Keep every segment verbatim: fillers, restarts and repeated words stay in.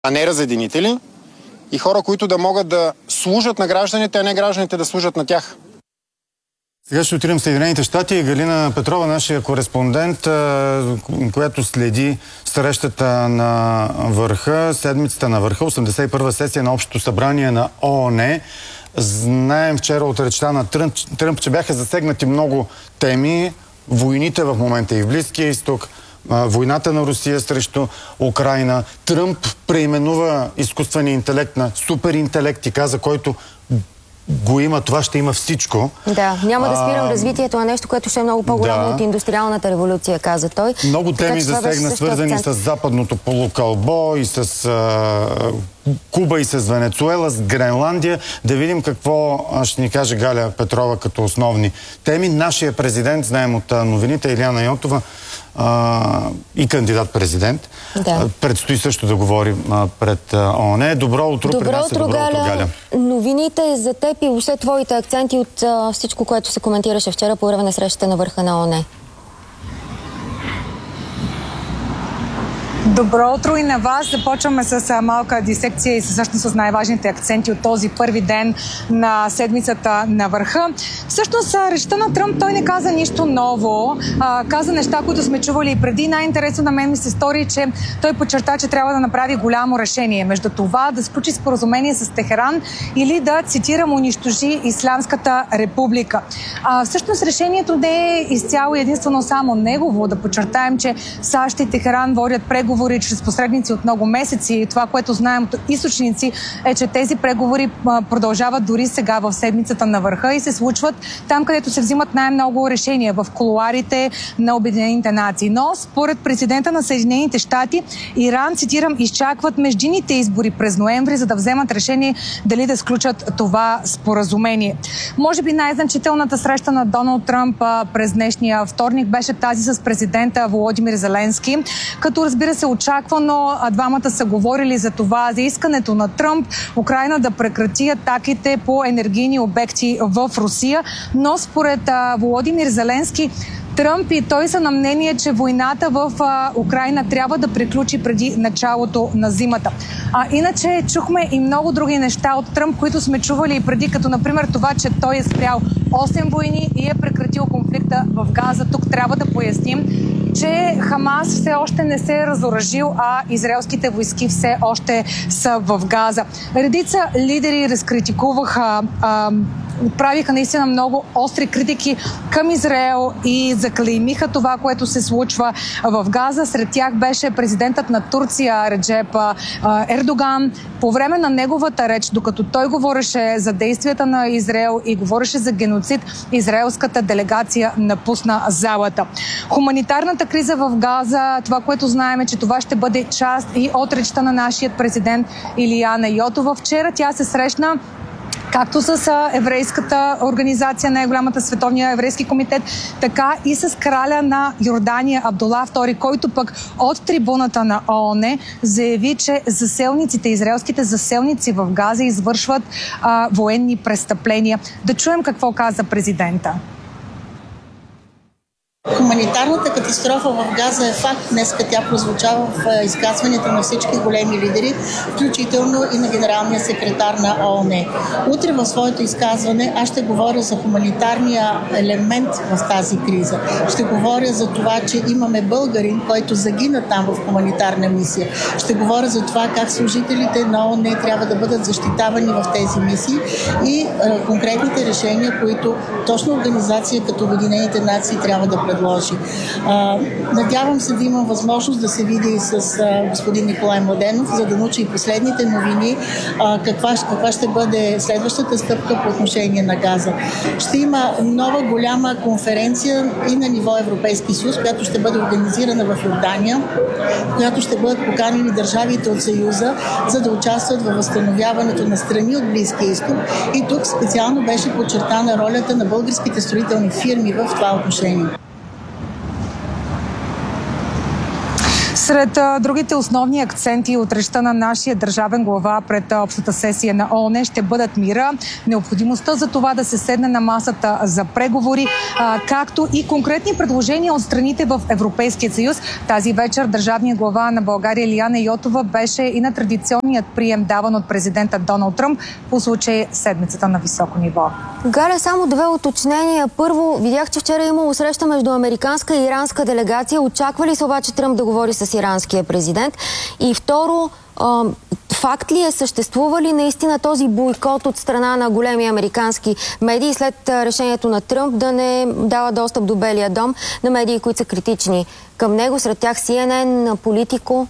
а не разединители, и хора, които да могат да служат на гражданите, а не гражданите да служат на тях. Сега ще отидем в Съединените щати. Галина Петрова, нашия кореспондент, която следи срещата на върха, седмицата на върха, осемдесет и първа сесия на Общото събрание на ООН. Знаем вчера от речта на Тръмп, Тръмп, че бяха засегнати много теми. Войните в момента и в Близкия изток, войната на Русия срещу Украйна. Тръмп преименува изкуствения интелект на суперинтелект и каза, който го има, това ще има всичко. Да, няма да спирам а, развитието на нещо, което ще е много по-голямо да. от индустриалната революция, каза той. Много така, теми засегна, свързани с западното полукълбо и с а, Куба и с Венецуела, с Гренландия. Да видим какво ще ни каже Галя Петрова като основни теми. Нашия президент, знаем от новините, Илияна Йотова, а, и кандидат-президент. Да. Предстои също да говори а, пред ООН. Добро утро, добро при нас утро, е добро Галя. утро, Галя. Новините за теб и въобще твоите акценти от а, всичко, което се коментираше вчера по време на срещата на върха на ООН. Добро утро и на вас. Започваме с малка дисекция и всъщност с най-важните акценти от този първи ден на седмицата на върха. Всъщност, речта на Тръмп, той не каза нищо ново. А, каза неща, които сме чували и преди. Най-интересно на мен ми се стори, че той подчерта, че трябва да направи голямо решение между това да сключи споразумение с Техеран или да, цитирам, унищожи Ислямската република. А, всъщност решението не е изцяло единствено само негово. Да подчертаем, че САЩ и Техеран водят преговори чрез посредници от много месеци. Това, което знаем от източници, е, че тези преговори продължават дори сега в седмицата на върха и се случват там, където се взимат най-много решения, в кулоарите на Обединените нации. Но според президента на Съединените щати, Иран, цитирам, изчакват междинните избори през ноември, за да вземат решение дали да сключат това споразумение. Може би най-значителната среща на Доналд Тръмп през днешния вторник беше тази с президента Володимир Зеленски, като разбира се очаквано, двамата са говорили за това, за искането на Тръмп Украйна да прекрати атаките по енергийни обекти в Русия, но според а, Володимир Зеленски, Тръмп и той са на мнение, че войната в а, Украйна трябва да приключи преди началото на зимата. А иначе чухме и много други неща от Тръмп, които сме чували и преди, като например това, че той е спрял осем войни и е прекратил конфликта в Газа. Тук трябва да поясним, че Хамас все още не се е разоръжил, а израелските войски все още са в Газа. Редица лидери разкритикуваха, а, отправиха наистина много остри критики към Израел и заклеймиха това, което се случва в Газа. Сред тях беше президентът на Турция Реджеп Ердоган. По време на неговата реч, докато той говореше за действията на Израел и говореше за геноцид, израелската делегация напусна залата. Хуманитарната криза в Газа, това, което знаем, е, че това ще бъде част и от речта на нашия президент Илияна Йотова. Вчера тя се срещна както с еврейската организация, най-голямата световния еврейски комитет, така и с краля на Йордания Абдула втори, който пък от трибуната на ООН заяви, че заселниците, израелските заселници в Газа извършват а, военни престъпления. Да чуем какво каза президента. Хуманитарната катастрофа в Газа е факт. Днеска тя прозвучава в изказването на всички големи лидери, включително и на генералния секретар на ООН. Утре в своето изказване аз ще говоря за хуманитарния елемент в тази криза. Ще говоря за това, че имаме българин, който загина там в хуманитарна мисия. Ще говоря за това как служителите на ООН трябва да бъдат защитавани в тези мисии и е, конкретните решения, които точно организация като Обединените нации трябва да предложи. А, надявам се да имам възможност да се види с а, господин Николай Младенов, за да научи и последните новини, а, каква, каква ще бъде следващата стъпка по отношение на Газа. Ще има нова голяма конференция и на ниво Европейски съюз, която ще бъде организирана в Йордания, която ще бъдат поканени държавите от Съюза, за да участват във възстановяването на страни от Близкия изток. И тук специално беше подчертана ролята на българските строителни фирми в това отношение. Сред а, другите основни акценти от речта на нашия държавен глава пред а, общата сесия на ООН ще бъдат мира, необходимостта за това да се седне на масата за преговори, а, както и конкретни предложения от страните в Европейския съюз. Тази вечер държавният глава на България Илияна Йотова беше и на традиционният прием, даван от президента Доналд Тръмп по случай седмицата на високо ниво. Галя, само две уточнения. Първо, видях, че вчера е имало среща между американска и иранска делегация. Очаква ли се обаче Тръмп да говори с иранския президент? И второ, факт ли е, съществува ли наистина този бойкот от страна на големи американски медии след решението на Тръмп да не дава достъп до Белия дом на медии, които са критични към него, сред тях Си Ен Ен, Политико?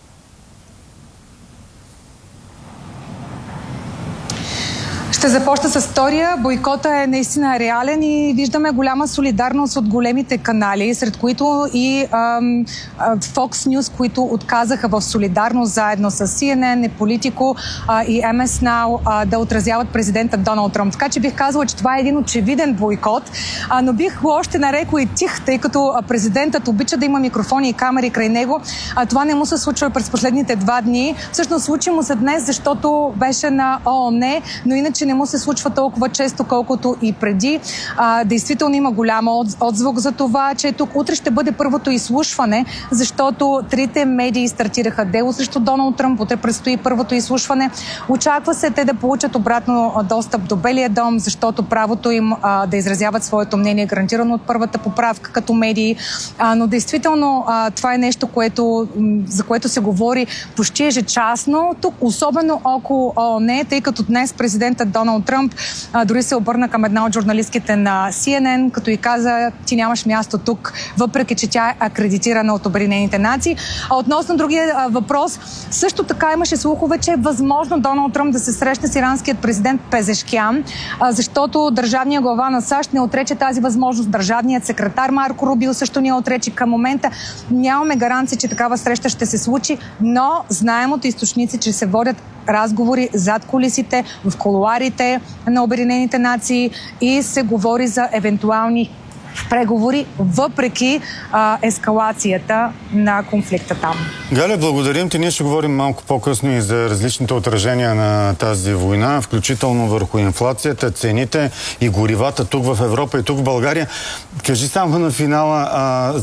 Ще започна с втория. Бойкота е наистина реален и виждаме голяма солидарност от големите канали, сред които и ам, Fox News, които отказаха в солидарност заедно с Си Ен Ен, Политико а, и Ем Ес Нау а, да отразяват президента Доналд Тръмп. Така че бих казала, че това е един очевиден бойкот, а, но бих го още нарекла и тих, тъй като президентът обича да има микрофони и камери край него. А, това не му се случва през последните два дни. Всъщност случи му се днес, защото беше на ООН, но иначе не му се случва толкова често, колкото и преди. А, действително има голям отзвук за това, че тук утре ще бъде първото изслушване, защото трите медии стартираха дело срещу Доналд Тръмп. Утре предстои първото изслушване. Очаква се те да получат обратно достъп до Белия дом, защото правото им а, да изразяват своето мнение е гарантирано от първата поправка като медии. А, но действително а, това е нещо, което, за което се говори почти ежечасно тук, особено около ООН, тъй като днес президентът Доналд Тръмп а, дори се обърна към една от журналистките на Си Ен Ен, като й каза: ти нямаш място тук, въпреки че тя е акредитирана от Обединените нации. А относно другия а, въпрос, също така имаше слухове, че е възможно Доналд Тръмп да се срещне с иранският президент Пезешкян, а, защото държавният глава на САЩ не отрече тази възможност. Държавният секретар Марко Рубио също не отрече. Към момента нямаме гаранция, че такава среща ще се случи, но знаем от източници, че се водят разговори зад кулисите, в кулоарите на Обединените нации и се говори за евентуални преговори, въпреки а, ескалацията на конфликта там. Галя, благодарим ти. Ние ще говорим малко по-късно и за различните отражения на тази война, включително върху инфлацията, цените и горивата тук в Европа и тук в България. Кажи само на финала, а,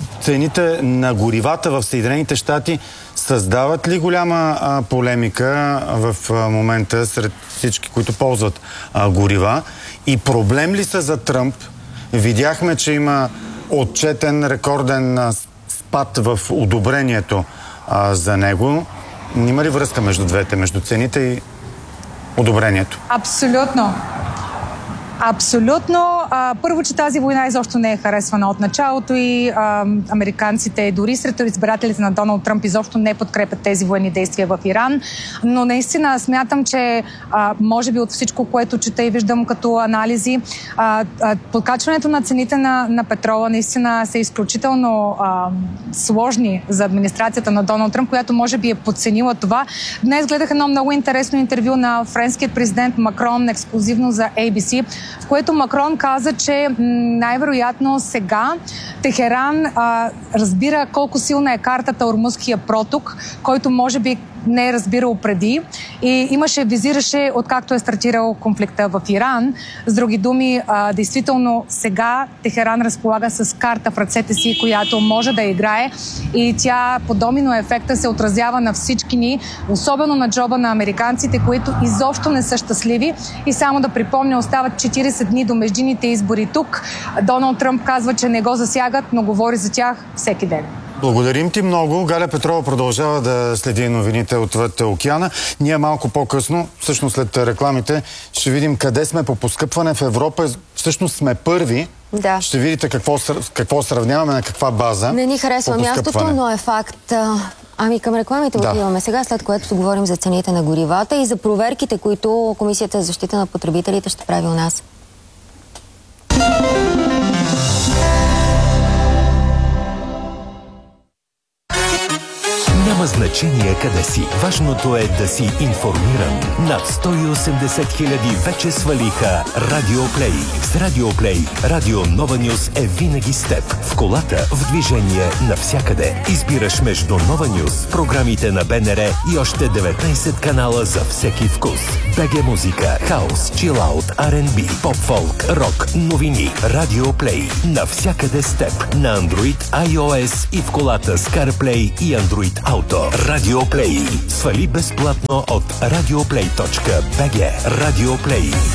цените на горивата в Съединените щати създават ли голяма а, полемика в а, момента сред всички, които ползват а, горива? И проблем ли са за Тръмп? Видяхме, че има отчетен рекорден а, спад в одобрението а, за него. Има ли връзка между двете, между цените и одобрението? Абсолютно. Абсолютно. А, първо, че тази война изобщо не е харесвана от началото и а, американците, дори сред избирателите на Доналд Тръмп, изобщо не подкрепят тези военни действия в Иран. Но наистина смятам, че а, може би от всичко, което чета и виждам като анализи, а, а, подкачването на цените на, на петрола наистина са изключително а, сложни за администрацията на Доналд Тръмп, която може би е подценила това. Днес гледах едно много интересно интервю на френският президент Макрон, ексклюзивно за Ей Би Си, в което Макрон каза, че най-вероятно сега Техеран а, разбира колко силна е картата Ормузския проток, който може би не е разбирал преди и имаше, визираше откакто е стартирал конфликта в Иран. С други думи, а, действително сега Техеран разполага с карта в ръцете си, която може да играе и тя по домино ефекта се отразява на всички ни, особено на джоба на американците, които изобщо не са щастливи. И само да припомня, остават четирийсет дни до междинните избори тук. Доналд Тръмп казва, че не го засягат, но говори за тях всеки ден. Благодарим ти много. Галя Петрова продължава да следи новините отвъд океана. Ние малко по-късно, всъщност след рекламите, ще видим къде сме по поскъпване в Европа. Всъщност сме първи. Да. Ще видите какво, какво сравняваме, на каква база. Не ни харесва мястото, но е факт. Ами към рекламите да. Отиваме сега, след което говорим за цените на горивата и за проверките, които Комисията за защита на потребителите ще прави у нас. Няма значение значение къде си. Важното е да си информиран. Над сто и осемдесет хиляди вече свалиха Радиоплей. С Радиоплей Радио Нова Нюс е винаги с теб. В колата, в движение, навсякъде. Избираш между Нова Нюс, програмите на БНР и още деветнайсет канала за всеки вкус. БГ музика, хаус, чилаут, Ар енд Би, поп-фолк, рок, новини. Радиоплей. Навсякъде с теб. На Android, iOS и в колата с CarPlay и Android Auto. Радиоплей. Свали безплатно от радиоплей точка би джи. Радиоплей.